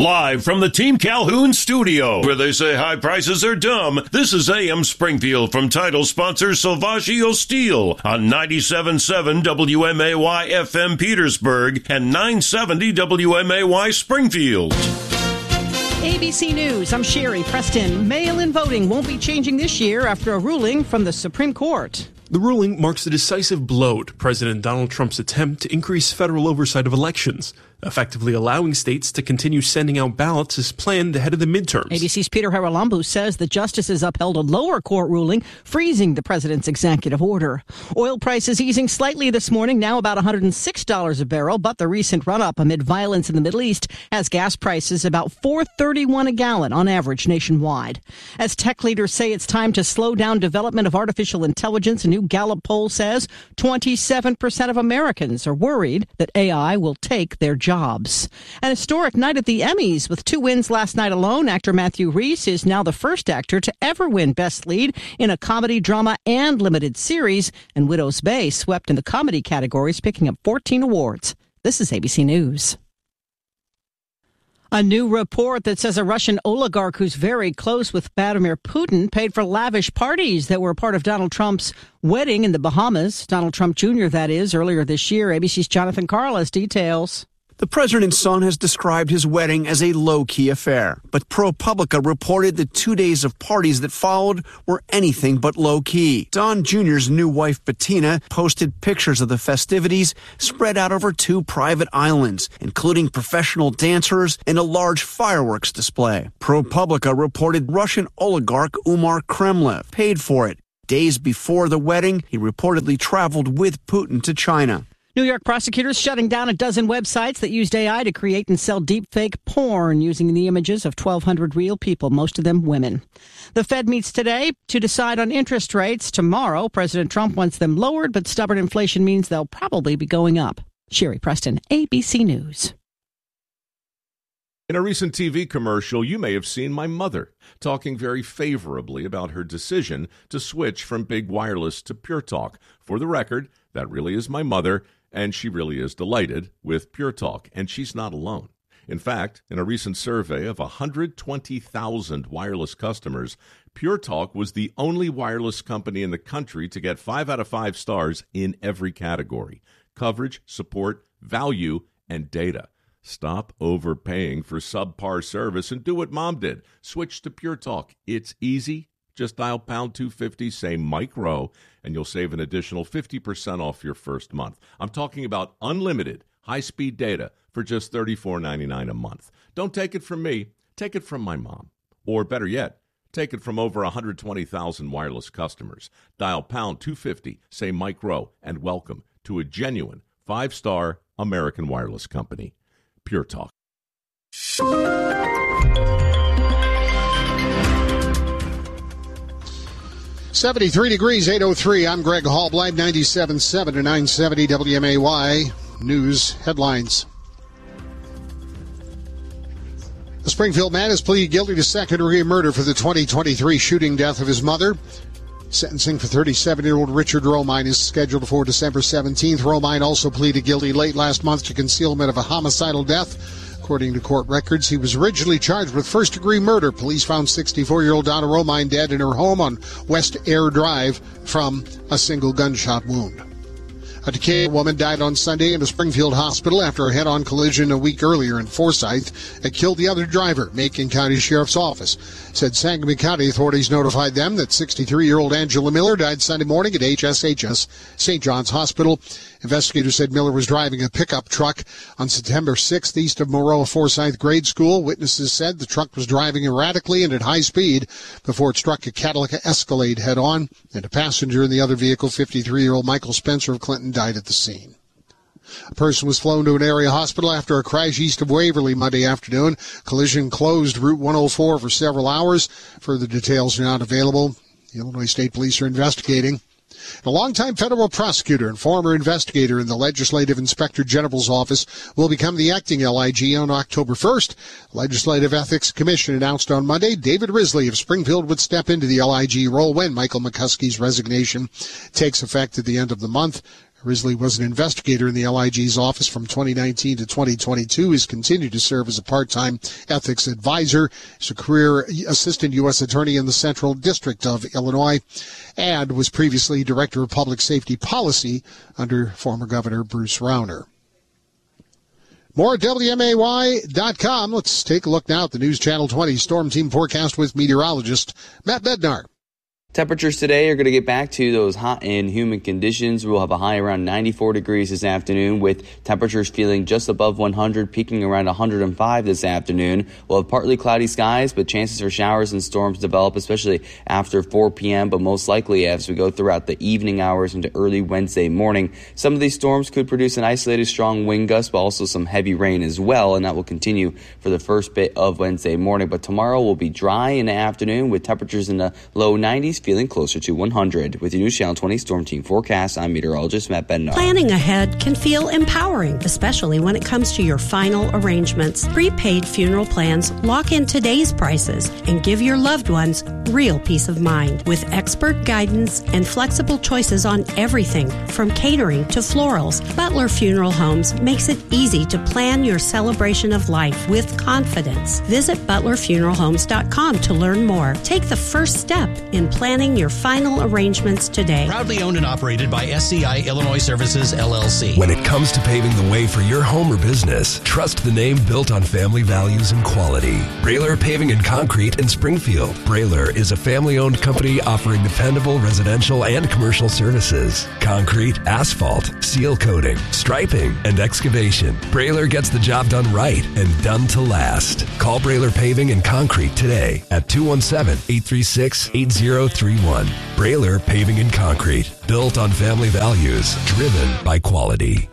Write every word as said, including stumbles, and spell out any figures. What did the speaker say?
Live from the Team Calhoun studio, where they say high prices are dumb, this is A M Springfield from title sponsor Salvaggio Steel on ninety-seven point seven W M A Y F M Petersburg and nine seventy W M A Y Springfield. A B C News, I'm Sherry Preston. Mail-in voting won't be changing this year after a ruling from the Supreme Court. The ruling marks a decisive blow to President Donald Trump's attempt to increase federal oversight of elections, effectively allowing states to continue sending out ballots as planned ahead of the midterms. A B C's Peter Haralambou says the justices upheld a lower court ruling, freezing the president's executive order. Oil prices easing slightly this morning, now about one hundred six dollars a barrel, but the recent run-up amid violence in the Middle East has gas prices about four thirty-one a gallon on average nationwide. As tech leaders say it's time to slow down development of artificial intelligence, a new Gallup poll says twenty-seven percent of Americans are worried that A I will take their jobs. An historic night at the Emmys with two wins last night alone. Actor Matthew Rhys is now the first actor to ever win Best Lead in a comedy, drama, and limited series. And Widow's Bay swept in the comedy categories, picking up fourteen awards. This is A B C News. A new report that says a Russian oligarch who's very close with Vladimir Putin paid for lavish parties that were part of Donald Trump's wedding in the Bahamas. Donald Trump Junior, that is, earlier this year. A B C's Jonathan Karl has details. The president's son has described his wedding as a low-key affair, but ProPublica reported the two days of parties that followed were anything but low-key. Don Junior's new wife, Bettina, posted pictures of the festivities spread out over two private islands, including professional dancers and a large fireworks display. ProPublica reported Russian oligarch Umar Kremlev paid for it. Days before the wedding, he reportedly traveled with Putin to China. New York prosecutors shutting down a dozen websites that used A I to create and sell deepfake porn using the images of twelve hundred real people, most of them women. The Fed meets today to decide on interest rates. Tomorrow, President Trump wants them lowered, but stubborn inflation means they'll probably be going up. Sherry Preston, A B C News. In a recent T V commercial, you may have seen my mother talking very favorably about her decision to switch from Big Wireless to Pure Talk. For the record, that really is my mother, and she really is delighted with Pure Talk, and she's not alone. In fact, in a recent survey of one hundred twenty thousand wireless customers, Pure Talk was the only wireless company in the country to get five out of five stars in every category: coverage, support, value, and data. Stop overpaying for subpar service and do what Mom did. Switch to Pure Talk. It's easy. Just dial pound two fifty, say Mike Rowe, and you'll save an additional fifty percent off your first month. I'm talking about unlimited high-speed data for just thirty-four ninety-nine a month. Don't take it from me. Take it from my mom. Or better yet, take it from over one hundred twenty thousand wireless customers. Dial pound two fifty, say Mike Rowe, and welcome to a genuine five-star American wireless company. Pure Talk. seventy-three degrees, eight oh three. I'm Greg Hall, live ninety-seven point seven to nine seventy W M A Y News headlines. The Springfield man has pleaded guilty to second-degree murder for the twenty twenty-three shooting death of his mother. Sentencing for thirty-seven-year-old Richard Romine is scheduled for December seventeenth. Romine also pleaded guilty late last month to concealment of a homicidal death. According to court records, he was originally charged with first-degree murder. Police found sixty-four-year-old Donna Romine dead in her home on West Air Drive from a single gunshot wound. A Decatur woman died on Sunday in a Springfield hospital after a head-on collision a week earlier in Forsyth that killed the other driver. Macon County Sheriff's Office said Sangamon County authorities notified them that sixty-three-year-old Angela Miller died Sunday morning at H S H S Saint John's Hospital. Investigators said Miller was driving a pickup truck on September sixth east of Moreau Forsyth Grade School. Witnesses said the truck was driving erratically and at high speed before it struck a Cadillac Escalade head-on, and a passenger in the other vehicle, fifty-three-year-old Michael Spencer of Clinton, died at the scene. A person was flown to an area hospital after a crash east of Waverly Monday afternoon. Collision closed Route one oh four for several hours. Further details are not available. The Illinois State Police are investigating. A longtime federal prosecutor and former investigator in the Legislative Inspector General's office will become the acting L I G on October first. The Legislative Ethics Commission announced on Monday David Risley of Springfield would step into the L I G role when Michael McCuskey's resignation takes effect at the end of the month. Risley was an investigator in the L I G's office from twenty nineteen to twenty twenty-two. He's continued to serve as a part-time ethics advisor. He's a career assistant U S attorney in the Central District of Illinois and was previously director of public safety policy under former Governor Bruce Rauner. More at W M A Y dot com. Let's take a look now at the News Channel twenty Storm Team forecast with meteorologist Matt Bednar. Temperatures today are going to get back to those hot and humid conditions. We'll have a high around ninety-four degrees this afternoon with temperatures feeling just above one hundred, peaking around one hundred five this afternoon. We'll have partly cloudy skies, but chances for showers and storms develop, especially after four p.m., but most likely as we go throughout the evening hours into early Wednesday morning. Some of these storms could produce an isolated strong wind gust, but also some heavy rain as well, and that will continue for the first bit of Wednesday morning. But tomorrow will be dry in the afternoon with temperatures in the low nineties, feeling closer to one hundred. With your News Channel twenty Storm Team forecast, I'm meteorologist Matt Bednar. Planning ahead can feel empowering, especially when it comes to your final arrangements. Prepaid funeral plans lock in today's prices and give your loved ones real peace of mind. With expert guidance and flexible choices on everything from catering to florals, Butler Funeral Homes makes it easy to plan your celebration of life with confidence. Visit butler funeral homes dot com to learn more. Take the first step in planning your final arrangements today. Proudly owned and operated by S C I Illinois Services, L L C. When it comes to paving the way for your home or business, trust the name built on family values and quality. Brailer Paving and Concrete in Springfield. Brailer is a family-owned company offering dependable residential and commercial services. Concrete, asphalt, seal coating, striping, and excavation. Brailer gets the job done right and done to last. Call Brailer Paving and Concrete today at two one seven, eight three six, eight zero three one. Brailer Paving and Concrete. Built on family values. Driven by quality.